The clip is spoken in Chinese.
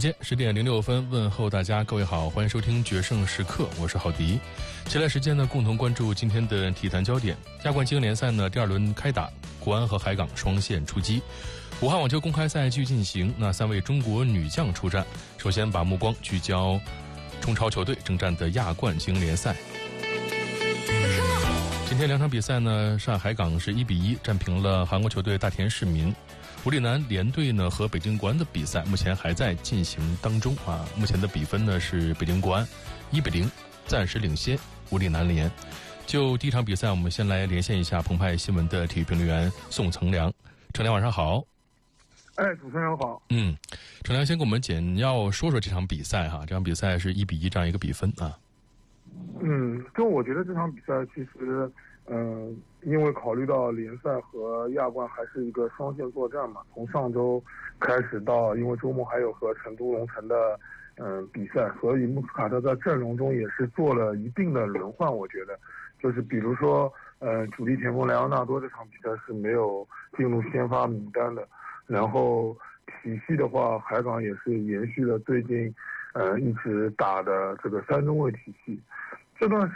间10点06分，问候大家，各位好，欢迎收听决胜时刻，我是郝迪。接下来时间呢，共同关注今天的体坛焦点。亚冠精英联赛呢第2轮开打，国安和海港双线出击。武汉网球公开赛继续进行，那3位中国女将出战。首先把目光聚焦中超球队征战的亚冠精英联赛。今天2场比赛呢，上海海港是1比1战平了韩国球队大田市民。武里南联队呢和北京国安的比赛目前还在进行当中啊，目前的比分呢是北京国安1比0暂时领先武里南联。就第一场比赛，我们先来连线一下澎湃新闻的体育评论员宋成良。成良晚上好。 主持人好。 成良先给我们简要说说这场比赛哈，这场比赛是1比1这样一个比分啊。 就我觉得这场比赛其实因为考虑到联赛和亚冠还是一个双线作战嘛，从上周开始到因为周末还有和成都龙城的比赛，所以穆斯卡特在阵容中也是做了一定的轮换。我觉得就是比如说主力前锋莱昂纳多这场比赛是没有进入先发名单的，然后体系的话海港也是延续了最近一直打的这个3中卫体系。这段